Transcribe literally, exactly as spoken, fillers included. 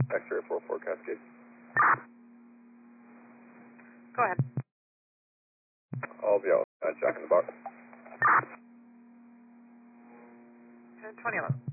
X-ray four four Cascade. Go ahead. All be out. Uh, Jack in the box. ten twenty eleven.